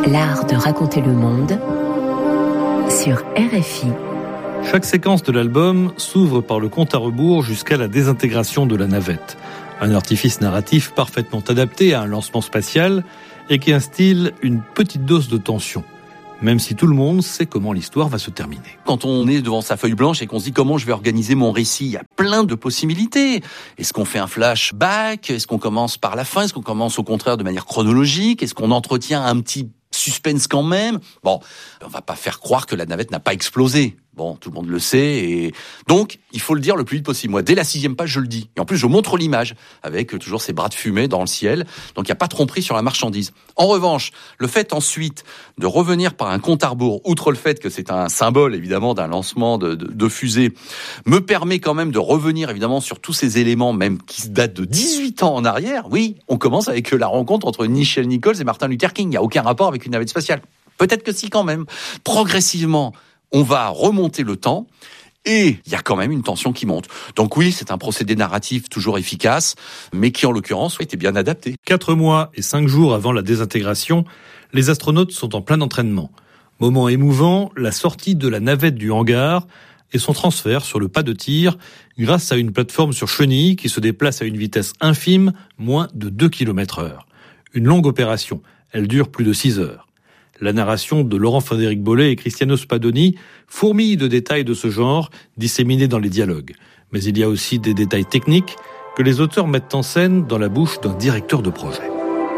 L'art de raconter le monde sur RFI. Chaque séquence de l'album s'ouvre par le compte à rebours jusqu'à la désintégration de la navette. Un artifice narratif parfaitement adapté à un lancement spatial et qui instille une petite dose de tension. Même si tout le monde sait comment l'histoire va se terminer. Quand on est devant sa feuille blanche et qu'on se dit comment je vais organiser mon récit, il y a plein de possibilités. Est-ce qu'on fait un flashback ? Est-ce qu'on commence par la fin ? Est-ce qu'on commence au contraire de manière chronologique ? Est-ce qu'on entretient un petit suspense quand même ? Bon, on va pas faire croire que la navette n'a pas explosé. Bon, tout le monde le sait, et donc il faut le dire le plus vite possible. Moi, dès la 6e page, je le dis. Et en plus, je montre l'image, avec toujours ces bras de fumée dans le ciel. Donc il n'y a pas de tromperie sur la marchandise. En revanche, le fait ensuite de revenir par un compte à rebours, outre le fait que c'est un symbole, évidemment, d'un lancement de fusée, me permet quand même de revenir, évidemment, sur tous ces éléments, même qui datent de 18 ans en arrière. Oui, on commence avec la rencontre entre Nichelle Nichols et Martin Luther King. Il n'y a aucun rapport avec une navette spatiale. Peut-être que si, quand même. Progressivement, on va remonter le temps et il y a quand même une tension qui monte. Donc oui, c'est un procédé narratif toujours efficace, mais qui en l'occurrence était bien adapté. 4 mois et 5 jours avant la désintégration, les astronautes sont en plein entraînement. Moment émouvant, la sortie de la navette du hangar et son transfert sur le pas de tir grâce à une plateforme sur chenille qui se déplace à une vitesse infime, moins de 2 km/h. Une longue opération, elle dure plus de 6 heures. La narration de Laurent-Frédéric Bollet et Cristiano Spadoni fourmille de détails de ce genre disséminés dans les dialogues. Mais il y a aussi des détails techniques que les auteurs mettent en scène dans la bouche d'un directeur de projet.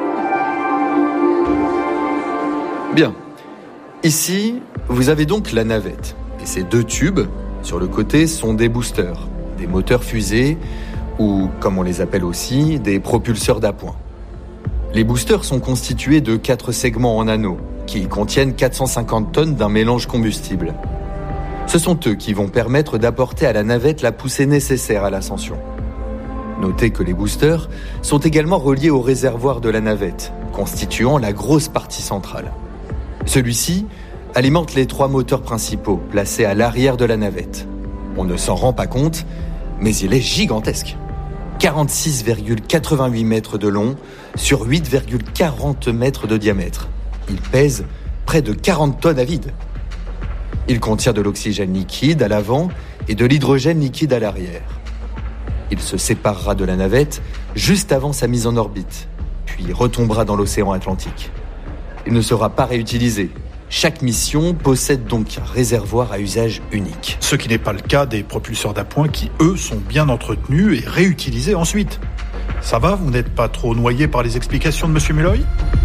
Bien. Ici, vous avez donc la navette. Et ces 2 tubes, sur le côté, sont des boosters, des moteurs fusées, ou, comme on les appelle aussi, des propulseurs d'appoint. Les boosters sont constitués de 4 segments en anneaux, qui contiennent 450 tonnes d'un mélange combustible. Ce sont eux qui vont permettre d'apporter à la navette la poussée nécessaire à l'ascension. Notez que les boosters sont également reliés au réservoir de la navette, constituant la grosse partie centrale. Celui-ci alimente les 3 moteurs principaux placés à l'arrière de la navette. On ne s'en rend pas compte, mais il est gigantesque. 46,88 mètres de long sur 8,40 mètres de diamètre. Il pèse près de 40 tonnes à vide. Il contient de l'oxygène liquide à l'avant et de l'hydrogène liquide à l'arrière. Il se séparera de la navette juste avant sa mise en orbite, puis retombera dans l'océan Atlantique. Il ne sera pas réutilisé. Chaque mission possède donc un réservoir à usage unique. Ce qui n'est pas le cas des propulseurs d'appoint qui, eux, sont bien entretenus et réutilisés ensuite. Ça va, vous n'êtes pas trop noyé par les explications de M. Mulloy ?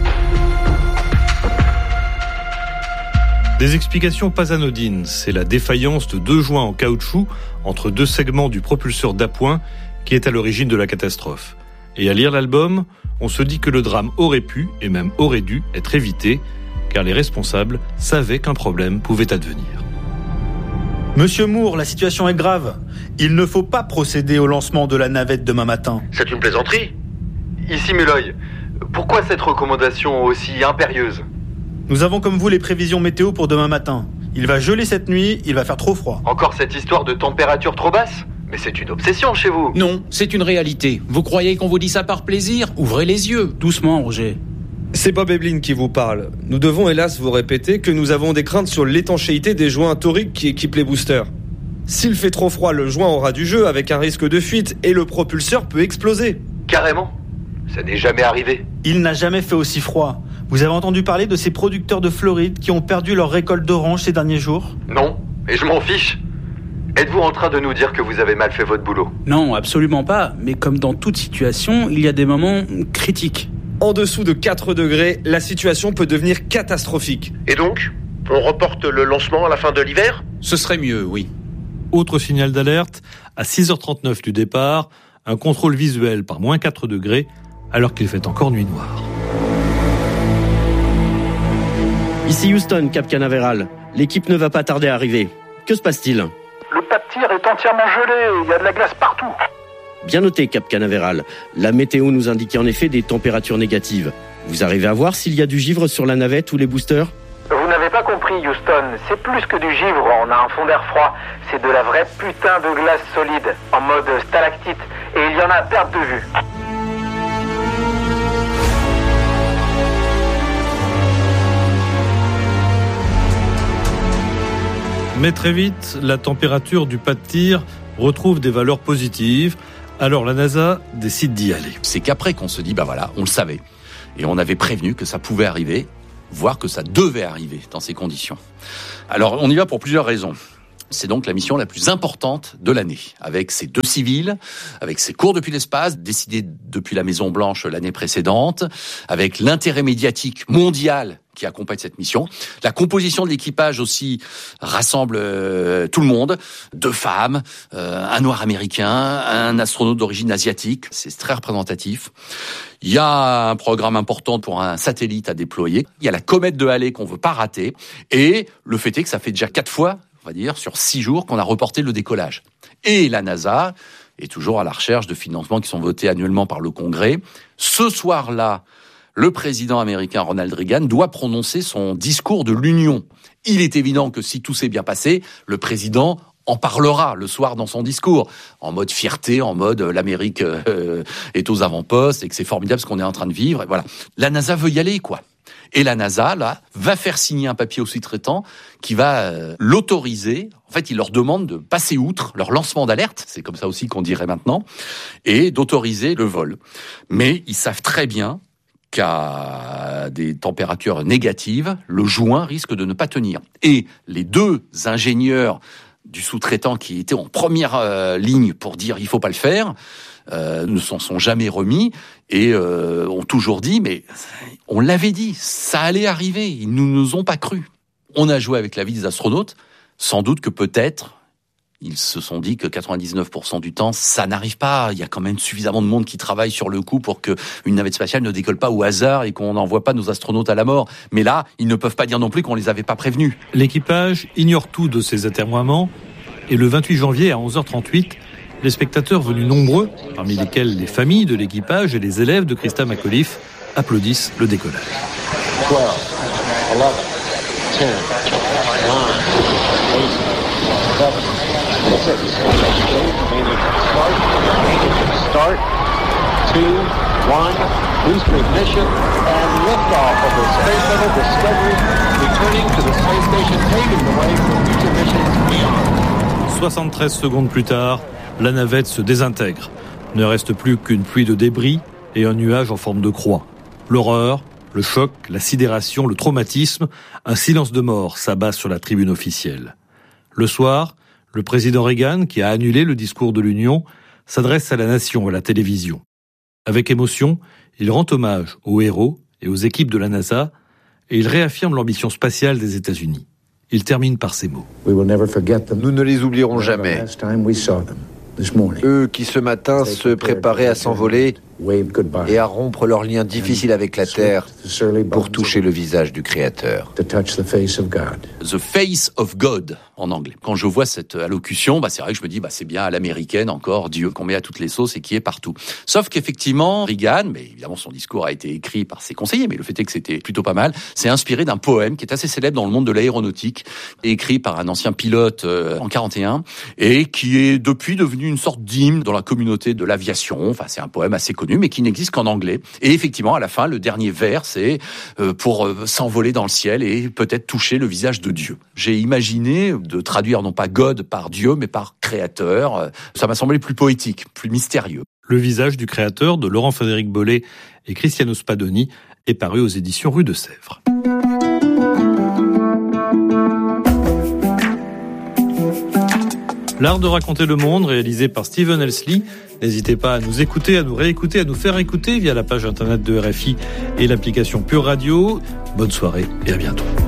Des explications pas anodines, c'est la défaillance de 2 joints en caoutchouc entre 2 segments du propulseur d'appoint qui est à l'origine de la catastrophe. Et à lire l'album, on se dit que le drame aurait pu, et même aurait dû, être évité, car les responsables savaient qu'un problème pouvait advenir. Monsieur Moore, la situation est grave. Il ne faut pas procéder au lancement de la navette demain matin. C'est une plaisanterie ? Ici Mulloy, pourquoi cette recommandation aussi impérieuse ? Nous avons comme vous les prévisions météo pour demain matin. Il va geler cette nuit, il va faire trop froid. Encore cette histoire de température trop basse ? Mais c'est une obsession chez vous. Non, c'est une réalité. Vous croyez qu'on vous dit ça par plaisir ? Ouvrez les yeux. Doucement, Roger. C'est Bob Eblin qui vous parle. Nous devons hélas vous répéter que nous avons des craintes sur l'étanchéité des joints toriques qui équipent les boosters. S'il fait trop froid, le joint aura du jeu avec un risque de fuite et le propulseur peut exploser. Carrément ? Ça n'est jamais arrivé. Il n'a jamais fait aussi froid. Vous avez entendu parler de ces producteurs de Floride qui ont perdu leur récolte d'oranges ces derniers jours ? Non, et je m'en fiche. Êtes-vous en train de nous dire que vous avez mal fait votre boulot ? Non, absolument pas. Mais comme dans toute situation, il y a des moments critiques. En dessous de 4 degrés, la situation peut devenir catastrophique. Et donc, on reporte le lancement à la fin de l'hiver ? Ce serait mieux, oui. Autre signal d'alerte, à 6h39 du départ, un contrôle visuel par moins 4 degrés, alors qu'il fait encore nuit noire. Ici Houston, Cap Canaveral. L'équipe ne va pas tarder à arriver. Que se passe-t-il ? Le pas de tir est entièrement gelé, il y a de la glace partout. Bien noté, Cap Canaveral. La météo nous indiquait en effet des températures négatives. Vous arrivez à voir s'il y a du givre sur la navette ou les boosters ? Vous n'avez pas compris, Houston. C'est plus que du givre, on a un fond d'air froid. C'est de la vraie putain de glace solide, en mode stalactite. Et il y en a à perte de vue. Mais très vite, la température du pas de tir retrouve des valeurs positives. Alors la NASA décide d'y aller. C'est qu'après qu'on se dit, on le savait. Et on avait prévenu que ça pouvait arriver, voire que ça devait arriver dans ces conditions. Alors on y va pour plusieurs raisons. C'est donc la mission la plus importante de l'année, avec ces 2 civils, avec ces cours depuis l'espace, décidés depuis la Maison-Blanche l'année précédente, avec l'intérêt médiatique mondial qui accompagne cette mission. La composition de l'équipage aussi rassemble tout le monde, 2 femmes, un noir américain, un astronaute d'origine asiatique, c'est très représentatif. Il y a un programme important pour un satellite à déployer, il y a la comète de Halley qu'on veut pas rater, et le fait est que ça fait déjà 4 fois, on va dire, sur 6 jours qu'on a reporté le décollage. Et la NASA est toujours à la recherche de financements qui sont votés annuellement par le Congrès. Ce soir-là, le président américain Ronald Reagan doit prononcer son discours de l'Union. Il est évident que si tout s'est bien passé, le président en parlera le soir dans son discours, en mode fierté, en mode l'Amérique est aux avant-postes et que c'est formidable ce qu'on est en train de vivre. Et voilà. La NASA veut y aller, quoi. Et la NASA, là, va faire signer un papier aux sous-traitants qui va l'autoriser. En fait, il leur demande de passer outre leur lancement d'alerte, c'est comme ça aussi qu'on dirait maintenant, et d'autoriser le vol. Mais ils savent très bien qu'à des températures négatives, le joint risque de ne pas tenir. Et les 2 ingénieurs du sous-traitant qui étaient en première ligne pour dire il faut pas le faire, ne s'en sont jamais remis et ont toujours dit mais on l'avait dit, ça allait arriver, ils ne nous ont pas cru. On a joué avec la vie des astronautes, sans doute que peut-être ils se sont dit que 99% du temps, ça n'arrive pas. Il y a quand même suffisamment de monde qui travaille sur le coup pour qu'une navette spatiale ne décolle pas au hasard et qu'on n'envoie pas nos astronautes à la mort. Mais là, ils ne peuvent pas dire non plus qu'on les avait pas prévenus. L'équipage ignore tout de ces atermoiements et le 28 janvier à 11h38, les spectateurs venus nombreux, parmi lesquels les familles de l'équipage et les élèves de Christa McAuliffe, applaudissent le décollage. 12, 11, 10, 9, 8, 7, 6, start, 2, 1, booster ignition, and liftoff of the Space Shuttle Discovery, returning to the space station, paving the way for future missions beyond. 73 secondes plus tard, la navette se désintègre. Ne reste plus qu'une pluie de débris et un nuage en forme de croix. L'horreur, le choc, la sidération, le traumatisme, un silence de mort s'abat sur la tribune officielle. Le soir, le président Reagan, qui a annulé le discours de l'Union, s'adresse à la nation et à la télévision. Avec émotion, il rend hommage aux héros et aux équipes de la NASA et il réaffirme l'ambition spatiale des États-Unis. Il termine par ces mots. Nous ne les oublierons jamais. Eux qui ce matin se préparaient à s'envoler et à rompre leurs liens difficiles avec la Terre pour toucher le visage du Créateur. The face of God en anglais. Quand je vois cette allocution, c'est vrai que je me dis c'est bien à l'américaine encore, Dieu qu'on met à toutes les sauces et qui est partout. Sauf qu'effectivement, Reagan, mais évidemment son discours a été écrit par ses conseillers, mais le fait est que c'était plutôt pas mal, s'est inspiré d'un poème qui est assez célèbre dans le monde de l'aéronautique, écrit par un ancien pilote en 41 et qui est depuis devenu une sorte d'hymne dans la communauté de l'aviation. Enfin, c'est un poème assez connu, mais qui n'existe qu'en anglais. Et effectivement, à la fin, le dernier vers, c'est pour s'envoler dans le ciel et peut-être toucher le visage de Dieu. J'ai imaginé de traduire non pas God par Dieu, mais par Créateur. Ça m'a semblé plus poétique, plus mystérieux. Le visage du Créateur de Laurent-Frédéric Bollet et Cristiano Spadoni est paru aux éditions Rue de Sèvres. L'art de raconter le monde, réalisé par Steven Elsley. N'hésitez pas à nous écouter, à nous réécouter, à nous faire écouter via la page internet de RFI et l'application Pure Radio. Bonne soirée et à bientôt.